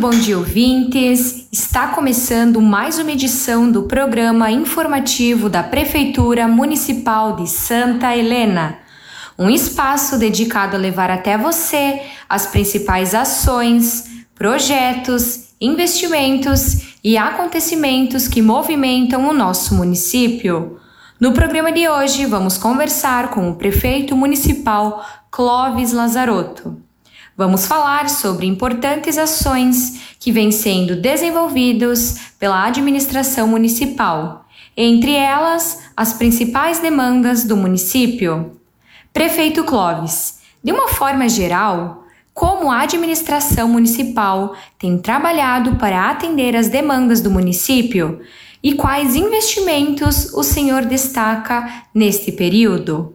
bom dia, ouvintes! Está começando mais uma edição do programa informativo da Prefeitura Municipal de Santa Helena. Um espaço dedicado a levar até você as principais ações, projetos, investimentos e acontecimentos que movimentam o nosso município. No programa de hoje, vamos conversar com o prefeito municipal Clóvis Lazarotto. Vamos falar sobre importantes ações que vêm sendo desenvolvidas pela administração municipal, entre elas as principais demandas do município. Prefeito Clóvis, de uma forma geral, como a administração municipal tem trabalhado para atender as demandas do município e quais investimentos o senhor destaca neste período?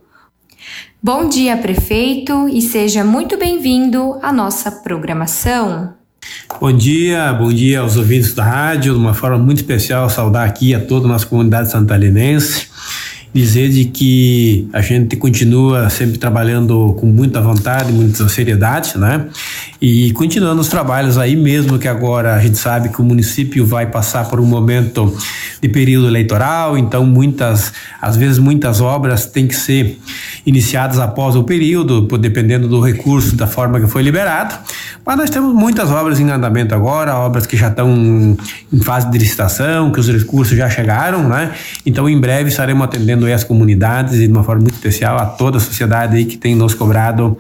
Bom dia, prefeito, e seja muito bem-vindo à nossa programação. Bom dia aos ouvintes da rádio, de uma forma muito especial saudar aqui a toda a nossa comunidade santalinense, dizer de que a gente continua sempre trabalhando com muita vontade, muita seriedade, né? E continuando os trabalhos aí, mesmo que agora a gente sabe que o município vai passar por um momento de período eleitoral, então às vezes muitas obras têm que ser iniciadas após o período, dependendo do recurso, da forma que foi liberado, mas nós temos muitas obras em andamento agora, obras que já estão em fase de licitação, que os recursos já chegaram, né? Então em breve estaremos atendendo as comunidades e de uma forma muito especial a toda a sociedade aí que tem nos cobrado,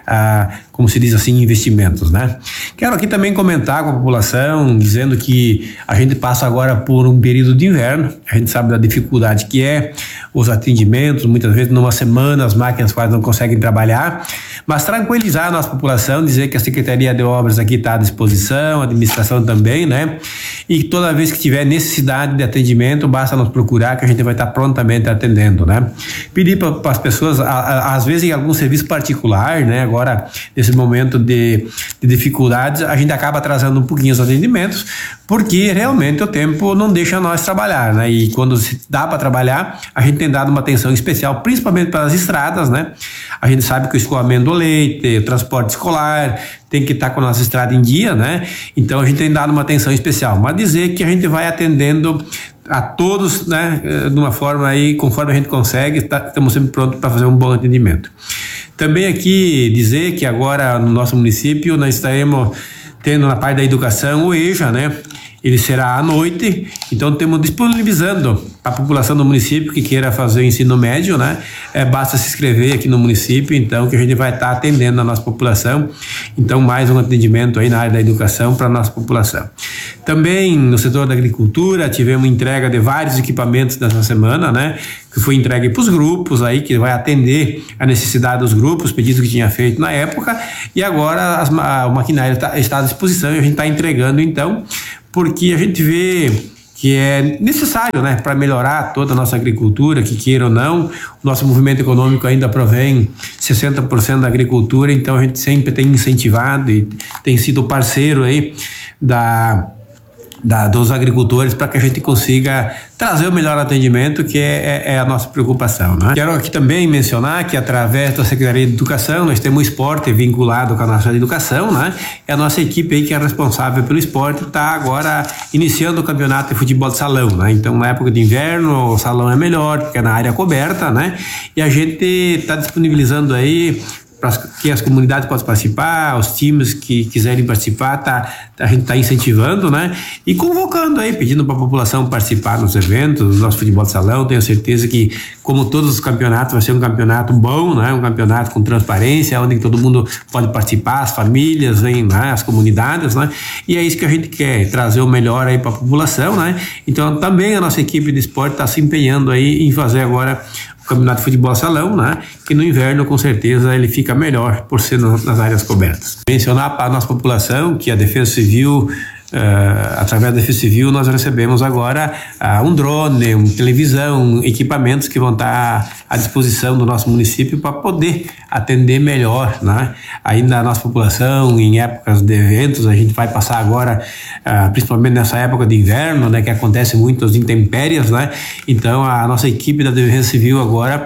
como se diz assim, investimentos, né? Quero aqui também comentar com a população, dizendo que a gente passa agora por um período de inverno, a gente sabe da dificuldade que é os atendimentos, muitas vezes numa semana as máquinas quase não conseguem trabalhar, mas tranquilizar a nossa população, dizer que a Secretaria de Obras aqui está à disposição, a administração também, né? E toda vez que tiver necessidade de atendimento, basta nos procurar que a gente vai estar prontamente atendendo, né? Pedir para as pessoas, às vezes em algum serviço particular, né? Agora, nesse momento de dificuldades, a gente acaba atrasando um pouquinho os atendimentos, porque realmente o tempo não deixa nós trabalhar, né? E quando se dá para trabalhar, a gente tem dado uma atenção especial, principalmente para as estradas, né? A gente sabe que o escoamento do leite, o transporte escolar, tem que estar com a nossa estrada em dia, né? Então a gente tem dado uma atenção especial, mas dizer que a gente vai atendendo a todos, né? De uma forma aí, conforme a gente consegue, estamos sempre prontos para fazer um bom atendimento. Também aqui dizer que agora no nosso município nós estaremos tendo na parte da educação o EJA, né? Ele será à noite, então estamos disponibilizando a população do município que queira fazer o ensino médio, né? Basta se inscrever aqui no município, então, que a gente vai estar atendendo a nossa população. Então, mais um atendimento aí na área da educação para a nossa população. Também no setor da agricultura, tivemos entrega de vários equipamentos nessa semana, né? Que foi entregue para os grupos aí, que vai atender a necessidade dos grupos, pedidos que tinha feito na época, e agora o maquinário está à disposição e a gente está entregando, então, porque a gente vê que é necessário, né, para melhorar toda a nossa agricultura, que queira ou não, o nosso movimento econômico ainda provém 60% da agricultura, então a gente sempre tem incentivado e tem sido parceiro aí dos agricultores para que a gente consiga trazer o melhor atendimento, que é a nossa preocupação, né? Quero aqui também mencionar que através da Secretaria de Educação nós temos o esporte vinculado com a nossa educação, né? E a nossa equipe aí que é responsável pelo esporte está agora iniciando o campeonato de futebol de salão, né? Então na época de inverno o salão é melhor porque é na área coberta, né? E a gente está disponibilizando aí para que as comunidades possam participar, os times que quiserem participar, a gente está incentivando, né? E convocando aí, pedindo para a população participar nos eventos, do nosso futebol de salão. Tenho certeza que, como todos os campeonatos, vai ser um campeonato bom, né? Um campeonato com transparência, onde todo mundo pode participar, as famílias, né? As comunidades, né? E é isso que a gente quer, trazer o melhor aí para a população, né? Então, também a nossa equipe de esporte está se empenhando aí em fazer agora campeonato de futebol salão, né? Que no inverno com certeza ele fica melhor por ser nas áreas cobertas. Mencionar para a nossa população que a Defesa Civil, através da Defesa Civil, nós recebemos agora um drone, uma televisão, equipamentos que vão estar à disposição do nosso município para poder atender melhor, né? Ainda a nossa população em épocas de eventos, a gente vai passar agora, principalmente nessa época de inverno, né? Que acontece muitas intempéries, né? Então a nossa equipe da Defesa Civil agora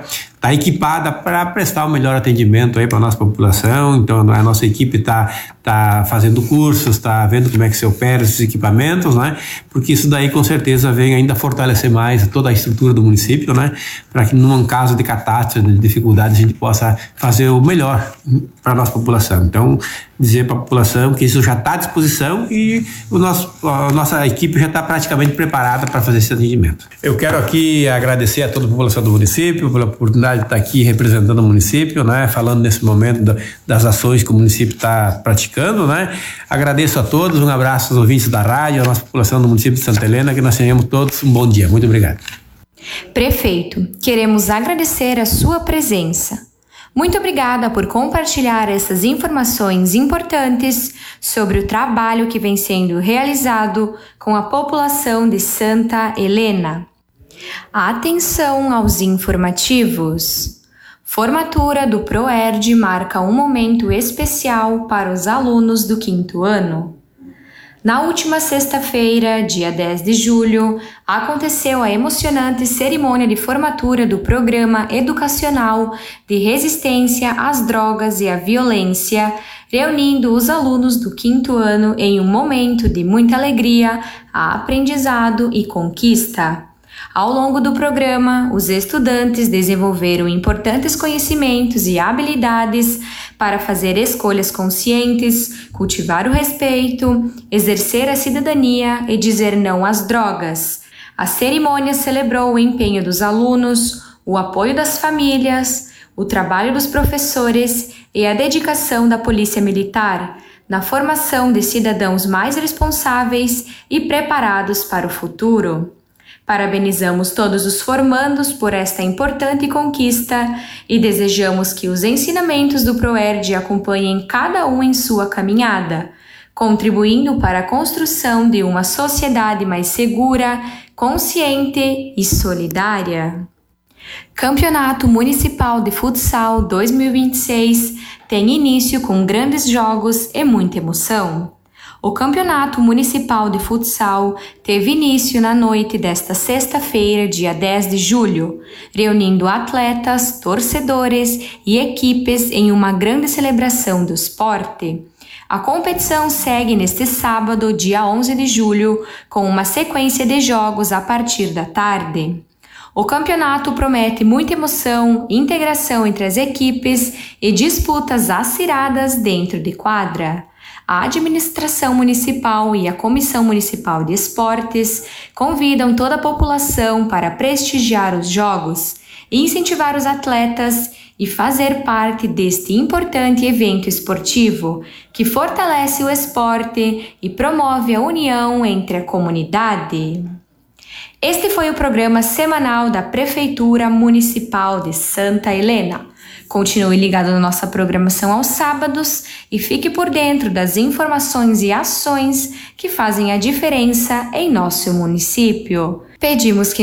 tá equipada para prestar o melhor atendimento aí para nossa população. Então a nossa equipe tá fazendo cursos, tá vendo como é que se opera esses equipamentos, né? Porque isso daí com certeza vem ainda fortalecer mais toda a estrutura do município, né? Para que num caso de catástrofe, de dificuldade, a gente possa fazer o melhor para a nossa população. Então, dizer para a população que isso já está à disposição e a nossa equipe já está praticamente preparada para fazer esse atendimento. Eu quero aqui agradecer a toda a população do município pela oportunidade de estar aqui representando o município, né? Falando nesse momento das ações que o município está praticando, né? Agradeço a todos, um abraço aos ouvintes da rádio, a nossa população do município de Santa Helena, que nós tenhamos todos um bom dia. Muito obrigado. Prefeito, queremos agradecer a sua presença. Muito obrigada por compartilhar essas informações importantes sobre o trabalho que vem sendo realizado com a população de Santa Helena. Atenção aos informativos. Formatura do ProERD marca um momento especial para os alunos do 5º ano. Na última sexta-feira, dia 10 de julho, aconteceu a emocionante cerimônia de formatura do Programa Educacional de Resistência às Drogas e à Violência, reunindo os alunos do 5º ano em um momento de muita alegria, aprendizado e conquista. Ao longo do programa, os estudantes desenvolveram importantes conhecimentos e habilidades para fazer escolhas conscientes, cultivar o respeito, exercer a cidadania e dizer não às drogas. A cerimônia celebrou o empenho dos alunos, o apoio das famílias, o trabalho dos professores e a dedicação da Polícia Militar na formação de cidadãos mais responsáveis e preparados para o futuro. Parabenizamos todos os formandos por esta importante conquista e desejamos que os ensinamentos do ProERD acompanhem cada um em sua caminhada, contribuindo para a construção de uma sociedade mais segura, consciente e solidária. Campeonato Municipal de Futsal 2026 tem início com grandes jogos e muita emoção. O Campeonato Municipal de Futsal teve início na noite desta sexta-feira, dia 10 de julho, reunindo atletas, torcedores e equipes em uma grande celebração do esporte. A competição segue neste sábado, dia 11 de julho, com uma sequência de jogos a partir da tarde. O campeonato promete muita emoção, integração entre as equipes e disputas aciradas dentro de quadra. A administração municipal e a Comissão Municipal de Esportes convidam toda a população para prestigiar os jogos, incentivar os atletas e fazer parte deste importante evento esportivo que fortalece o esporte e promove a união entre a comunidade. Este foi o programa semanal da Prefeitura Municipal de Santa Helena. Continue ligado na nossa programação aos sábados e fique por dentro das informações e ações que fazem a diferença em nosso município. Pedimos que